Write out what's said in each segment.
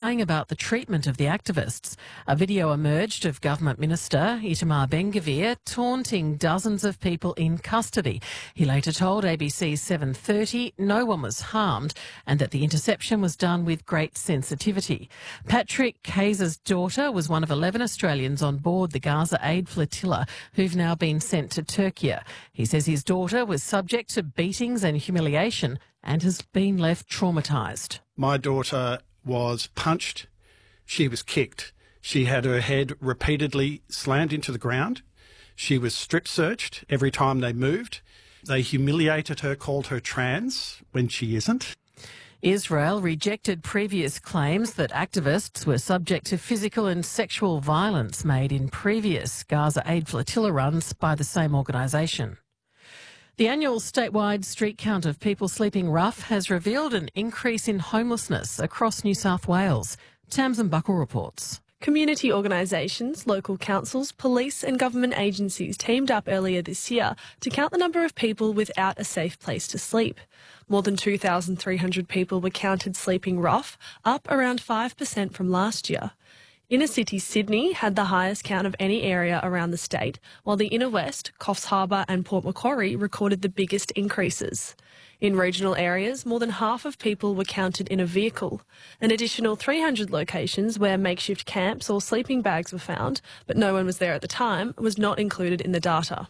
lying about the treatment of the activists. A video emerged of Government Minister Itamar Ben-Gvir taunting dozens of people in custody. He later told ABC's 7:30 no one was harmed and that the interception was done with great sensitivity. Patrick Kayser's daughter was one of 11 Australians on board the Gaza Aid Flotilla who've now been sent to Turkey. He says his daughter was subject to beatings and humiliation and has been left traumatised. My daughter was punched. She was kicked. She had her head repeatedly slammed into the ground. She was strip searched every time they moved. They humiliated her, called her trans when she isn't. Israel rejected previous claims that activists were subject to physical and sexual violence made in previous Gaza Aid Flotilla runs by the same organisation. The annual statewide street count of people sleeping rough has revealed an increase in homelessness across New South Wales. Tamsin Buckle reports. Community organisations, local councils, police and government agencies teamed up earlier this year to count the number of people without a safe place to sleep. More than 2,300 people were counted sleeping rough, up around 5% from last year. Inner city Sydney had the highest count of any area around the state, while the inner west, Coffs Harbour and Port Macquarie recorded the biggest increases. In regional areas, more than half of people were counted in a vehicle. An additional 300 locations where makeshift camps or sleeping bags were found, but no one was there at the time, was not included in the data.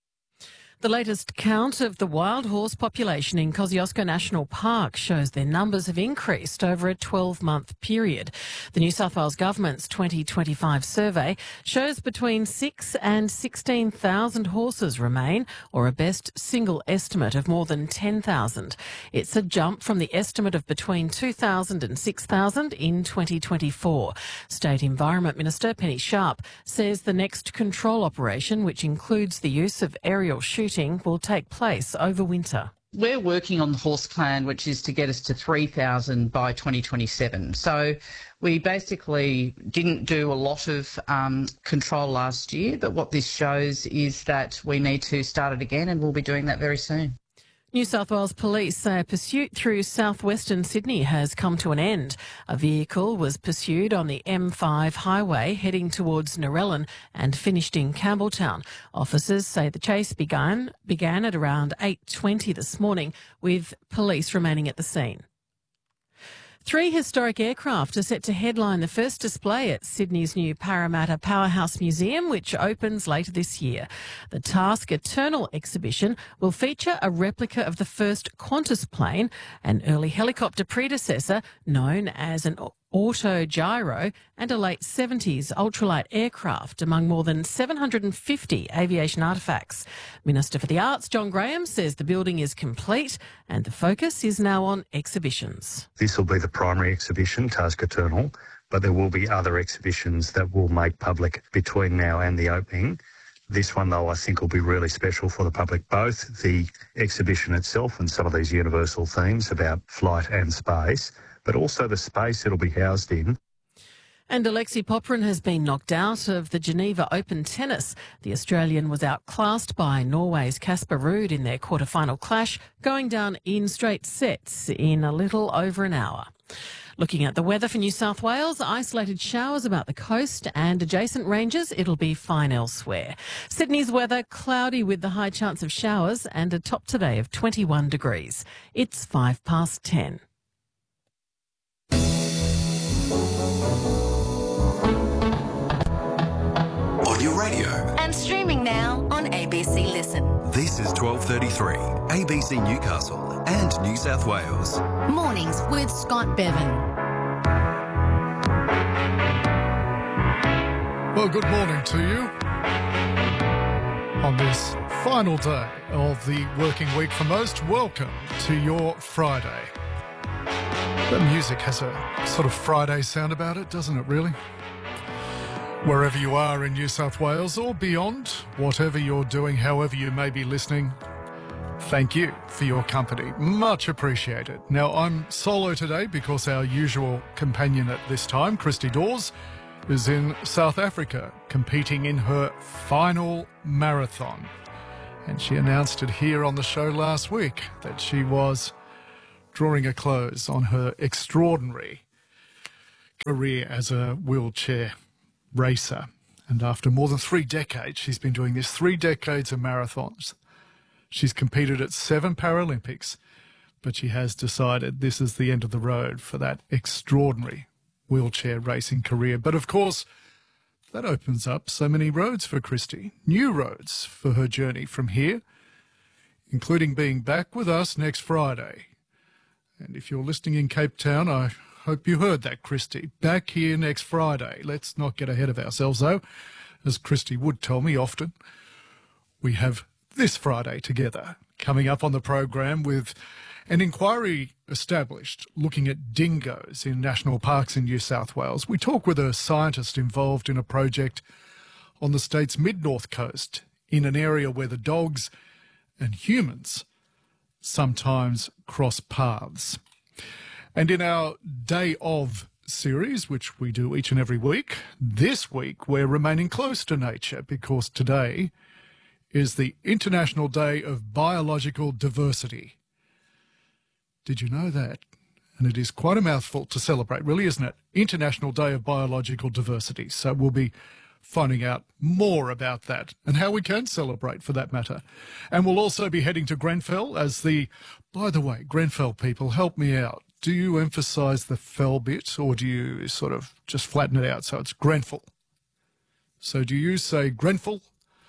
The latest count of the wild horse population in Kosciuszko National Park shows their numbers have increased over a 12-month period. The New South Wales Government's 2025 survey shows between 6,000 and 16,000 horses remain, or a best single estimate of more than 10,000. It's a jump from the estimate of between 2,000 and 6,000 in 2024. State Environment Minister Penny Sharp says the next control operation, which includes the use of aerial shooting, will take place over winter. We're working on the horse plan, which is to get us to 3,000 by 2027. So we basically didn't do a lot of control last year, but what this shows is that we need to start it again, and we'll be doing that very soon. New South Wales Police say a pursuit through southwestern Sydney has come to an end. A vehicle was pursued on the M5 highway heading towards Narellan and finished in Campbelltown. Officers say the chase began at around 8:20 this morning, with police remaining at the scene. 3 historic aircraft are set to headline the first display at Sydney's new Parramatta Powerhouse Museum, which opens later this year. The Task Eternal exhibition will feature a replica of the first Qantas plane, an early helicopter predecessor known as an Autogyro, and a late 70s ultralight aircraft, among more than 750 aviation artefacts. Minister for the Arts, John Graham, says the building is complete and the focus is now on exhibitions. This will be the primary exhibition, Task Eternal, but there will be other exhibitions that we'll make public between now and the opening. This one, though, I think will be really special for the public, both the exhibition itself and some of these universal themes about flight and space, but also the space it'll be housed in. And Alexei Popyrin has been knocked out of the Geneva Open tennis. The Australian was outclassed by Norway's Casper Ruud in their quarter-final clash, going down in straight sets in a little over an hour. Looking at the weather for New South Wales, isolated showers about the coast and adjacent ranges, it'll be fine elsewhere. Sydney's weather, cloudy with the high chance of showers and a top today of 21 degrees. It's 10:05. On your radio. And streaming now on ABC Listen. This is 12:33, ABC Newcastle and New South Wales. Mornings with Scott Bevan. Well, good morning to you on this final day of the working week for most. Welcome to your Friday. The music has a sort of Friday sound about it, doesn't it, really? Wherever you are in New South Wales or beyond, whatever you're doing, however you may be listening, thank you for your company. Much appreciated. Now, I'm solo today because our usual companion at this time, Christy Dawes, is in South Africa competing in her final marathon. And she announced it here on the show last week that she was drawing a close on her extraordinary career as a wheelchair racer. And after more than 3 decades, she's been doing this, 3 decades of marathons. She's competed at 7 Paralympics, but she has decided this is the end of the road for that extraordinary wheelchair racing career. But of course, that opens up so many roads for Christy, new roads for her journey from here, including being back with us next Friday. And if you're listening in Cape Town, I hope you heard that, Christy. Back here next Friday. Let's not get ahead of ourselves, though. As Christy would tell me often, we have this Friday together, coming up on the program with an inquiry established looking at dingoes in national parks in New South Wales. We talk with a scientist involved in a project on the state's mid-north coast in an area where the dogs and humans sometimes cross paths. And in our Day Of series, which we do each and every week, this week we're remaining close to nature because today is the International Day of Biological Diversity. Did you know that? And it is quite a mouthful to celebrate, really, isn't it? International Day of Biological Diversity. So we'll be finding out more about that and how we can celebrate, for that matter. And we'll also be heading to Grenfell as by the way, Grenfell people, help me out. Do you emphasise the fell bit or do you sort of just flatten it out so it's Grenfell? So do you say Grenfell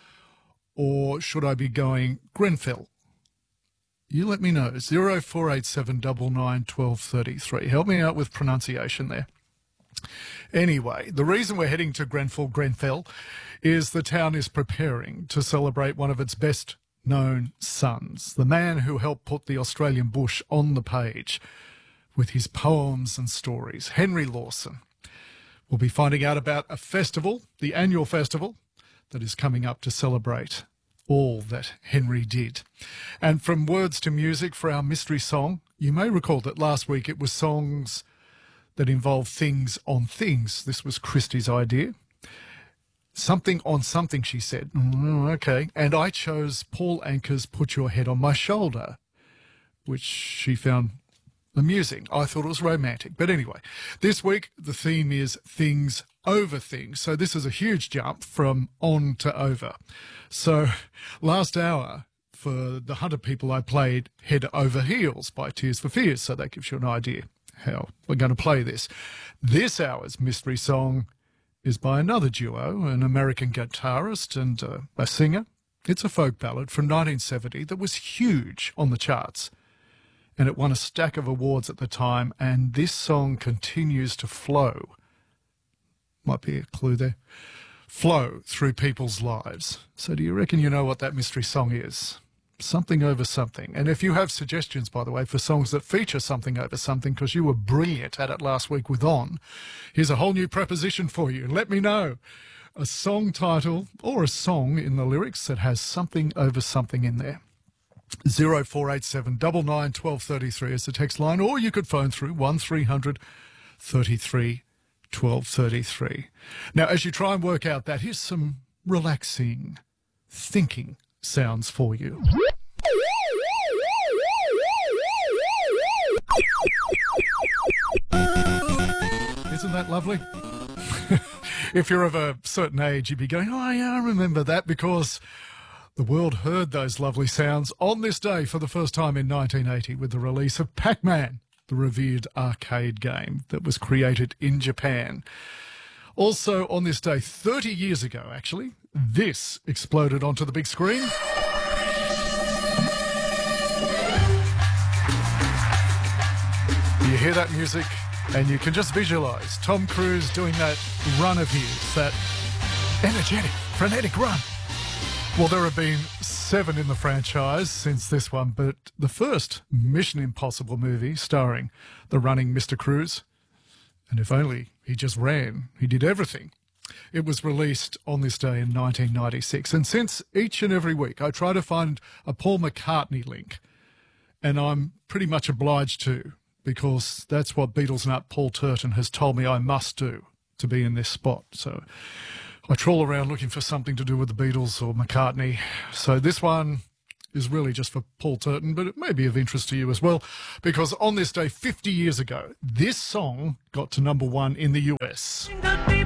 or should I be going Grenfell? You let me know. 0487 99 1233. Help me out with pronunciation there. Anyway, the reason we're heading to Grenfell is the town is preparing to celebrate one of its best known sons, the man who helped put the Australian bush on the page with his poems and stories, Henry Lawson. We'll be finding out about a festival, the annual festival, that is coming up to celebrate all that Henry did. And from words to music for our mystery song, you may recall that last week it was songs that involve things on things. This was Christy's idea. Something on something, she said. Okay. And I chose Paul Anka's Put Your Head on My Shoulder, which she found amusing. I thought it was romantic. But anyway, this week the theme is things over things. So this is a huge jump from on to over. So last hour for the Hunter people, I played Head Over Heels by Tears for Fears. So that gives you an idea how we're going to play this. This hour's mystery song is by another duo, an American guitarist and a singer. It's a folk ballad from 1970 that was huge on the charts. And it won a stack of awards at the time. And this song continues to flow. Might be a clue there. Flow through people's lives. So do you reckon you know what that mystery song is? Something over something. And if you have suggestions, by the way, for songs that feature something over something, because you were brilliant at it last week with On, here's a whole new preposition for you. Let me know. A song title or a song in the lyrics that has something over something in there. 0487 99 1233 is the text line, or you could phone through 1300 33 1233. Now, as you try and work out that, here's some relaxing thinking sounds for you. Isn't that lovely? If you're of a certain age, you'd be going, oh yeah, I remember that, because the world heard those lovely sounds on this day for the first time in 1980 with the release of Pac-Man, the revered arcade game that was created in Japan. Also on this day, 30 years ago actually, this exploded onto the big screen. You hear that music and you can just visualise Tom Cruise doing that run of his, that energetic, frenetic run. Well, there have been 7 in the franchise since this one, but the first Mission Impossible movie starring the running Mr. Cruise, and if only he just ran, he did everything. It was released on this day in 1996, and since each and every week I try to find a Paul McCartney link, and I'm pretty much obliged to, because that's what Beatles nut Paul Turton has told me I must do to be in this spot. So I trawl around looking for something to do with the Beatles or McCartney. So this one is really just for Paul Turton, but it may be of interest to you as well, because on this day 50 years ago, this song got to #1 in the US.